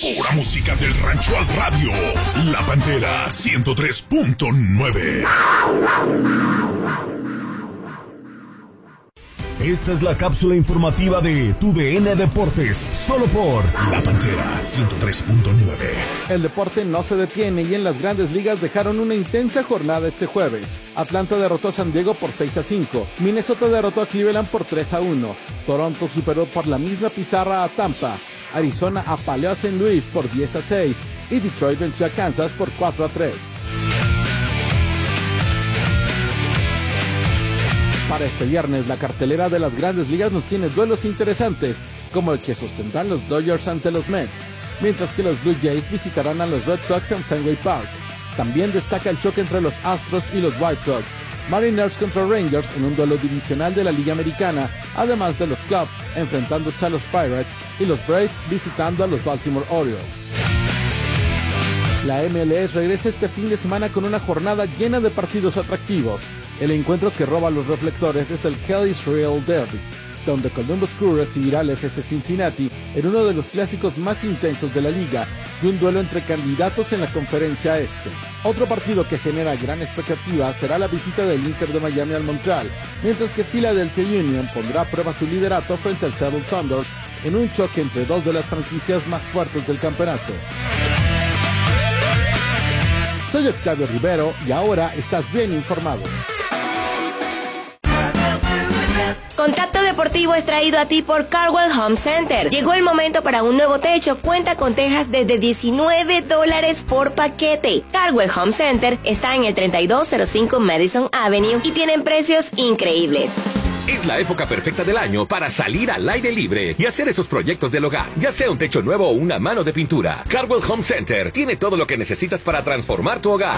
Pura música del rancho al radio. La Pantera 103.9. Esta es la cápsula informativa de Tu DN Deportes, solo por La Pantera 103.9. El deporte no se detiene y en las grandes ligas dejaron una intensa jornada este jueves. Atlanta derrotó a San Diego por 6-5, Minnesota derrotó a Cleveland por 3-1, Toronto superó por la misma pizarra a Tampa, Arizona apaleó a St. Louis por 10-6 y Detroit venció a Kansas por 4-3. Para este viernes, la cartelera de las grandes ligas nos tiene duelos interesantes, como el que sostendrán los Dodgers ante los Mets, mientras que los Blue Jays visitarán a los Red Sox en Fenway Park. También destaca el choque entre los Astros y los White Sox, Mariners contra Rangers en un duelo divisional de la Liga Americana, además de los Cubs enfrentándose a los Pirates y los Braves visitando a los Baltimore Orioles. La MLS regresa este fin de semana con una jornada llena de partidos atractivos. El encuentro que roba los reflectores es el Kelly's Real Derby, donde Columbus Crew recibirá al FC Cincinnati en uno de los clásicos más intensos de la liga y un duelo entre candidatos en la Conferencia Este. Otro partido que genera gran expectativa será la visita del Inter de Miami al Montreal, mientras que Philadelphia Union pondrá a prueba su liderato frente al Seattle Sounders en un choque entre dos de las franquicias más fuertes del campeonato. Soy Octavio Rivero y ahora estás bien informado. Contacto Deportivo es traído a ti por Cardwell Home Center. Llegó el momento para un nuevo techo. Cuenta con tejas desde $19 por paquete. Cardwell Home Center está en el 3205 Madison Avenue y tienen precios increíbles. Es la época perfecta del año para salir al aire libre y hacer esos proyectos del hogar, ya sea un techo nuevo o una mano de pintura. Cardwell Home Center tiene todo lo que necesitas para transformar tu hogar.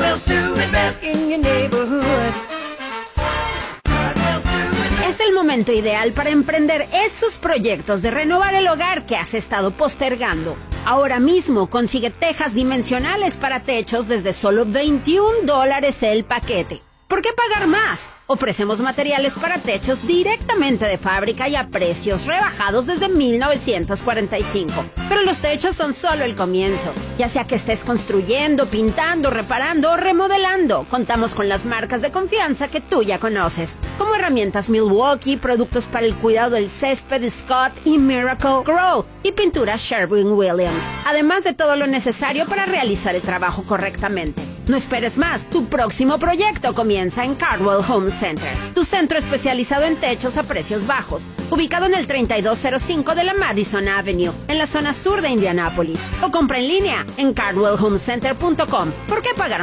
Es el momento ideal para emprender esos proyectos de renovar el hogar que has estado postergando. Ahora mismo consigue tejas dimensionales para techos desde solo $21 el paquete. ¿Por qué pagar más? Ofrecemos materiales para techos directamente de fábrica y a precios rebajados desde 1945. Pero los techos son solo el comienzo. Ya sea que estés construyendo, pintando, reparando o remodelando, contamos con las marcas de confianza que tú ya conoces, como herramientas Milwaukee, productos para el cuidado del césped Scott y Miracle Grow y pinturas Sherwin-Williams, además de todo lo necesario para realizar el trabajo correctamente. No esperes más, tu próximo proyecto comienza en Cardwell Home Center, tu centro especializado en techos a precios bajos, ubicado en el 3205 de la Madison Avenue, en la zona sur de Indianápolis, o compra en línea en cardwellhomecenter.com. ¿Por qué pagar